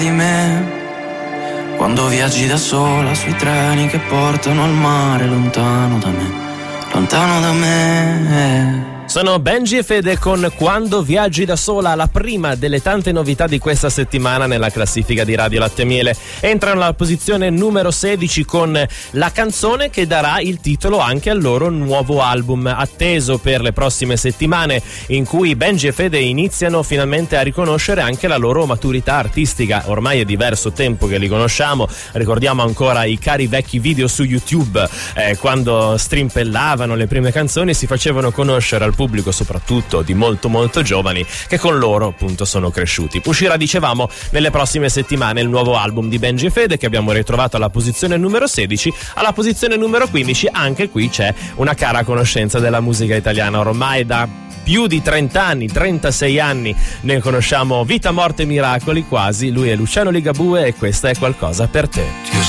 di me. Quando viaggi da sola sui treni che portano al mare, lontano da me, lontano da me. Sono Benji e Fede con Quando viaggi da sola, la prima delle tante novità di questa settimana nella classifica di Radio Latte e Miele. Entrano alla posizione numero 16 con la canzone che darà il titolo anche al loro nuovo album, atteso per le prossime settimane, in cui Benji e Fede iniziano finalmente a riconoscere anche la loro maturità artistica. Ormai è diverso tempo che li conosciamo, ricordiamo ancora i cari vecchi video su YouTube, quando strimpellavano le prime canzoni e si facevano conoscere al pubblico, soprattutto di molto molto giovani, che con loro appunto sono cresciuti. Uscirà, dicevamo, nelle prossime settimane il nuovo album di Benji e Fede, che abbiamo ritrovato alla posizione numero 16. Alla posizione numero 15 anche qui c'è una cara conoscenza della musica italiana. Ormai da più di 30 anni, 36 anni ne conosciamo vita, morte e miracoli quasi. Lui è Luciano Ligabue e questa è Qualcosa per te. Ti ho